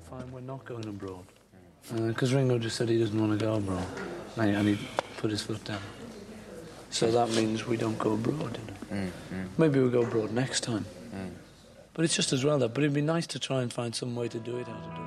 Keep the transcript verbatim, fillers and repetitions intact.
fine, we're not going abroad. Because uh, Ringo just said he doesn't want to go abroad. And he put his foot down. So that means we don't go abroad, you know. Mm, mm. Maybe we'll go abroad next time. Mm. But it's just as well that. But it'd be nice to try and find some way to do it, how to do it.